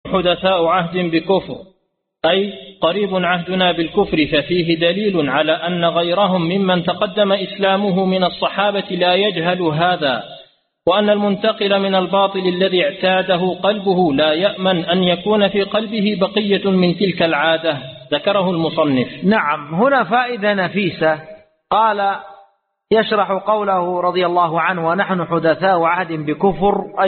حدثاء عهد بكفر أي قريب عهدنا بالكفر، ففيه دليل على أن غيرهم ممن تقدم إسلامه من الصحابة لا يجهل هذا، وأن المنتقل من الباطل الذي اعتاده قلبه لا يأمن أن يكون في قلبه بقية من تلك العادة، ذكره المصنف. نعم، هنا فائدة نفيسة. قال يشرح قوله رضي الله عنه: ونحن حدثاء عهد بكفر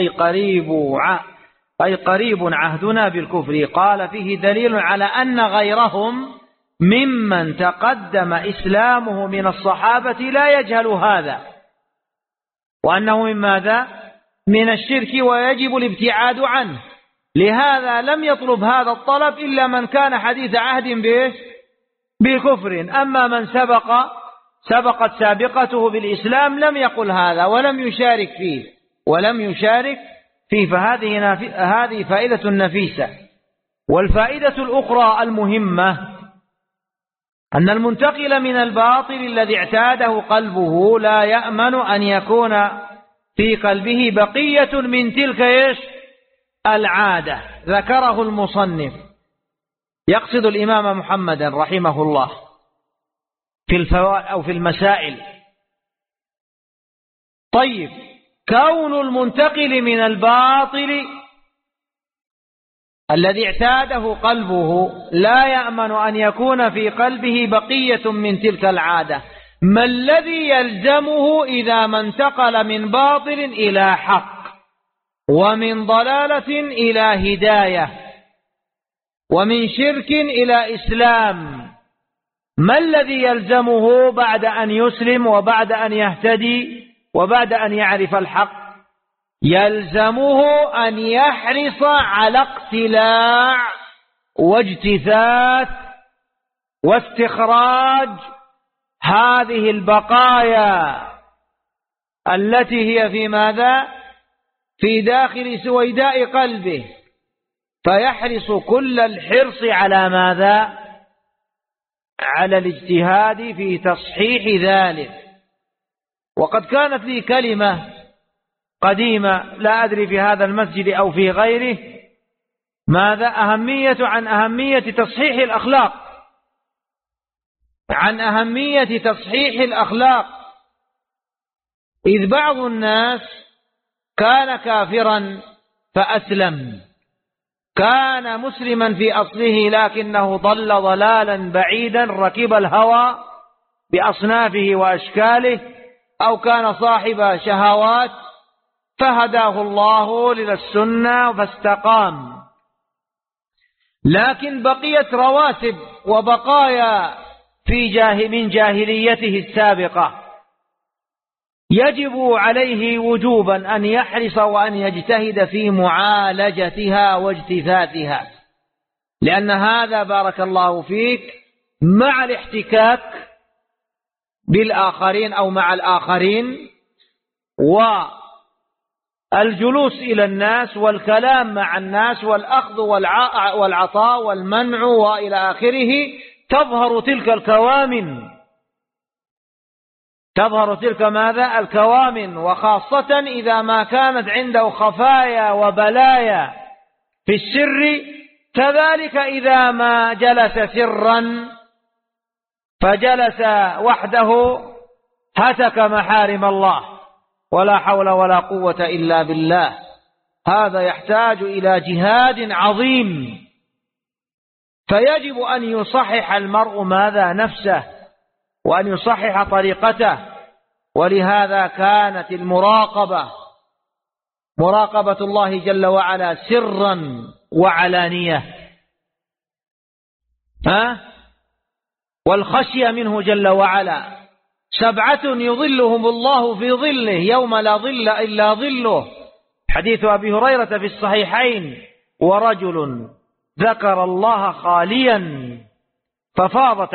أي قريب عهدنا بالكفر. قال فيه دليل على أن غيرهم ممن تقدم إسلامه من الصحابة لا يجهل هذا، وأنه من ماذا؟ من الشرك، ويجب الابتعاد عنه. لهذا لم يطلب هذا الطلب إلا من كان حديث عهد بكفر. أما من سبقت سابقته بالإسلام لم يقل هذا ولم يشارك فيه فهذه فائدة نفيسة. والفائدة الأخرى المهمة أن المنتقل من الباطل الذي اعتاده قلبه لا يأمن أن يكون في قلبه بقية من تلك العادة، ذكره المصنف. يقصد الإمام محمد رحمه الله في الفوائد أو في المسائل. طيب، كون المنتقل من الباطل الذي اعتاده قلبه لا يأمن أن يكون في قلبه بقية من تلك العادة، ما الذي يلزمه إذا ما انتقل من باطل إلى حق، ومن ضلالة إلى هداية، ومن شرك إلى إسلام؟ ما الذي يلزمه بعد أن يسلم وبعد أن يهتدي وبعد أن يعرف الحق؟ يلزمه أن يحرص على اقتلاع واجتثاث واستخراج هذه البقايا التي هي في ماذا؟ في داخل سويداء قلبه، فيحرص كل الحرص على ماذا؟ على الاجتهاد في تصحيح ذلك. وقد كانت لي كلمة قديمة لا أدري في هذا المسجد أو في غيره ماذا عن أهمية تصحيح الأخلاق، عن أهمية تصحيح الأخلاق. إذ بعض الناس كان كافرا فأسلم، كان مسلما في أصله لكنه ضل ضلالا بعيدا، ركب الهوى بأصنافه وأشكاله، أو كان صاحب شهوات فهداه الله للسنة فاستقام، لكن بقيت رواسب وبقايا من جاهليته السابقة، يجب عليه وجوبا أن يحرص وأن يجتهد في معالجتها واجتثاثها، لأن هذا بارك الله فيك مع الاحتكاك بالآخرين أو مع الآخرين والجلوس إلى الناس والكلام مع الناس والأخذ والعطاء والمنع وإلى آخره، تظهر تلك ماذا؟ الكوامن، وخاصة إذا ما كانت عنده خفايا وبلايا في السر، كذلك إذا ما جلس سرا فجلس وحده هتك محارم الله، ولا حول ولا قوة إلا بالله. هذا يحتاج إلى جهاد عظيم، فيجب أن يصحح المرء ماذا؟ نفسه، وأن يصحح طريقته. ولهذا كانت مراقبة الله جل وعلا سرا وعلانية، والخشية منه جل وعلا. 7 يظلهم الله في ظله يوم لا ظل إلا ظله، حديث أبي هريرة في الصحيحين: ورجل ذكر الله خاليا ففاضت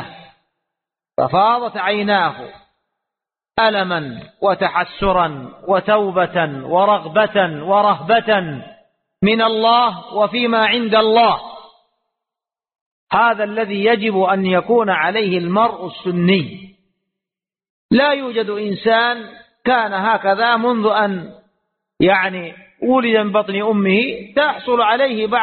عيناه ألما وتحسرا وتوبة ورغبة ورهبة من الله وفيما عند الله. هذا الذي يجب أن يكون عليه المرء السني. لا يوجد إنسان كان هكذا منذ أن ولد من بطن أمه تحصل عليه بعض